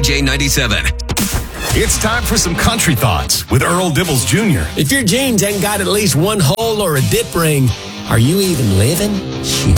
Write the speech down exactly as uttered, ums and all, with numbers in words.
J ninety-seven. It's time for some country thoughts with Earl Dibbles Junior If your jeans ain't got at least one hole or a dip ring, are you even living? Shit.